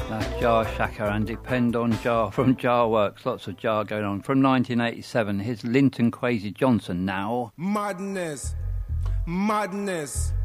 That's Jar Shaka and Depend on Jar from Jar Works. Lots of Jar going on. From 1987, here's Linton Kwesi Johnson now. Madness, madness.